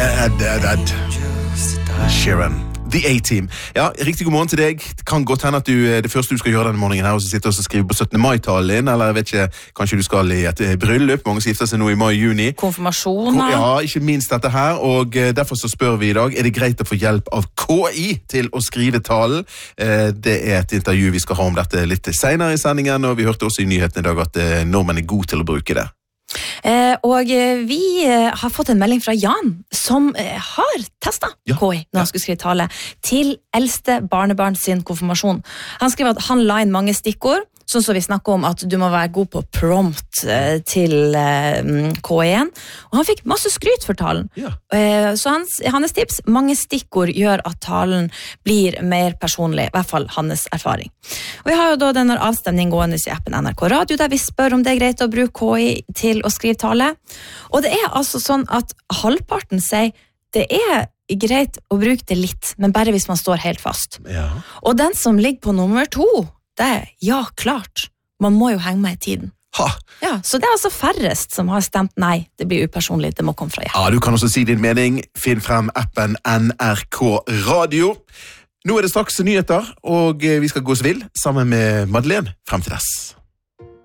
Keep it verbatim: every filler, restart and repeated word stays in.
Ed, Ed, Ed. Sheeran. The A-Team. Ja, riktig god morgen til deg. Det kan godt hende at du, det første du skal gjøre denne morgenen her, og så sitter og skriver på syttende mai-talen din, eller jeg vet ikke, kanskje du skal i et bryllup, mange skifter seg nå i mai-juni. Konfirmasjoner. Ja, ikke minst dette her, og derfor så spør vi i dag, er det greit å få hjelp av K I til å skrive talen? Det er et intervju vi skal ha om dette litt senere i sendingen, og vi hørte også i nyheten i dag at nordmenn er god til å bruke det. Eh, og vi eh, har fått en melding fra Jan som eh, har testet ja. K I når han skulle skrive tale til eldste barnebarn sin konfirmasjon. Han skriver at han la inn mange stikkord, sånn som vi snakker om at du må være god på prompt eh, til eh, K I-en, og han fikk masse skryt for talen. Ja. Eh, så hans, hans tips, mange stikkord gjør at talen blir mer personlig, i hvert fall hans erfaring. Og vi har jo da denne avstemningen gående i appen N R K Radio, der vi spør om det er greit å bruke K I til å skrive tale. Og det er altså sånn at halvparten sier det er greit å bruke det litt, men bare hvis man står helt fast. Ja. Og den som ligger på nummer to, det er ja, klart. Man må jo henge med i tiden. Ha. Ja, så det er altså færrest som har stemt nei. Det blir upersonlig, det må komme fra hjertet. Ja, du kan også si din mening. Finn frem appen N R K Radio. Nå er det straks nyheter, og vi skal gå oss vill sammen med Madeleine frem til dess.